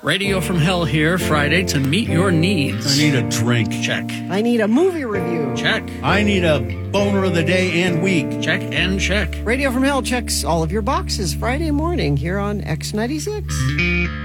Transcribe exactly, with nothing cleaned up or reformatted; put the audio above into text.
Radio from Hell here, Friday, to meet your needs. I need a drink. Check. I need a movie review. Check. I need a boner of the day and week. Check and check. Radio from Hell checks all of your boxes Friday morning here on X ninety-six.